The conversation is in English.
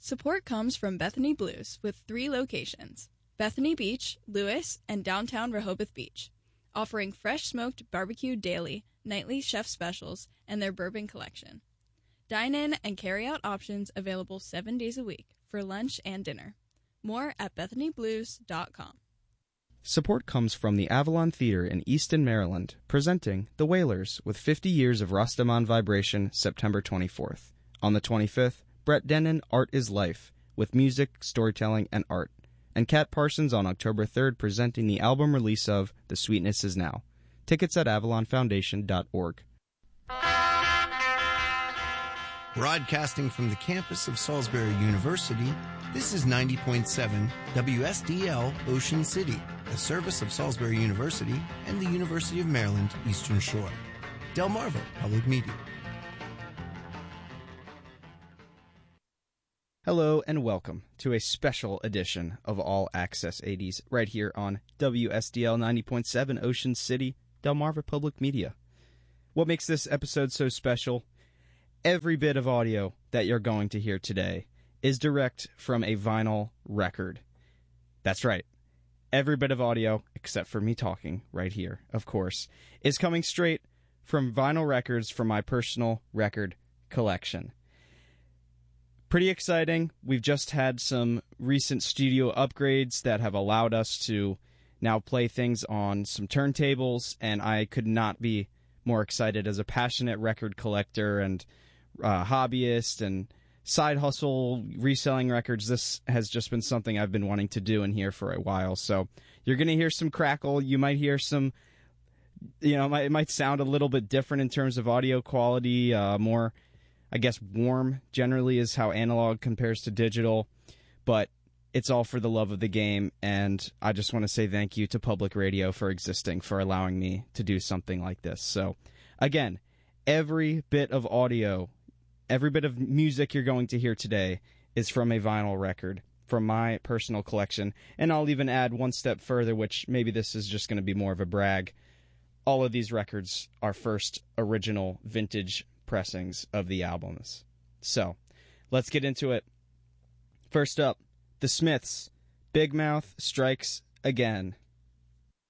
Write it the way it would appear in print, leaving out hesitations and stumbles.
Support comes from Bethany Blues with 3 locations: Bethany Beach, Lewis, and downtown Rehoboth Beach, offering fresh smoked barbecue daily, nightly chef specials, and their bourbon collection. Dine-in and carry-out options available 7 days a week for lunch and dinner. More at bethanyblues.com. Support comes from the Avalon Theater in Easton, Maryland, presenting The Wailers with 50 Years of Rastaman Vibration, September 24th. On the 25th, Brett Dennen, Art is Life, with music, storytelling, and art. And Kat Parsons on October 3rd presenting the album release of The Sweetness Is Now. Tickets at avalonfoundation.org. Broadcasting from the campus of Salisbury University, this is 90.7 WSDL Ocean City, a service of Salisbury University and the University of Maryland Eastern Shore. Delmarva Public Media. Hello and welcome to a special edition of All Access 80s right here on WSDL 90.7 Ocean City, Delmarva Public Media. What makes this episode so special? Every bit of audio that you're going to hear today is direct from a vinyl record. That's right. Every bit of audio, except for me talking right here, of course, is coming straight from vinyl records from my personal record collection. Pretty exciting. We've just had some recent studio upgrades that have allowed us to now play things on some turntables, and I could not be more excited as a passionate record collector and hobbyist and side hustle reselling records. This has just been something I've been wanting to do in here for a while. So you're going to hear some crackle. You might hear some, it might sound a little bit different in terms of audio quality, more, I guess, warm generally is how analog compares to digital, but it's all for the love of the game, and I just want to say thank you to Public Radio for existing, for allowing me to do something like this. So, again, every bit of audio, every bit of music you're going to hear today is from a vinyl record, from my personal collection, and I'll even add one step further, which maybe this is just going to be more of a brag. All of these records are first original vintage pressings of the albums. So, let's get into it. First up, The Smiths, Big Mouth Strikes Again.